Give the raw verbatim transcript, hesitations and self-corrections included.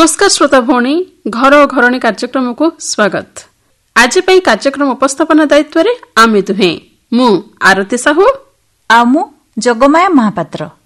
नमस्कार श्रोता भौणी घर और घरणी कार्यक्रम को स्वागत। आज कार्यक्रम उपस्थापना दायित्व रे आमे दुहे मु आरती साहू आ मु जगमाया महापात्र।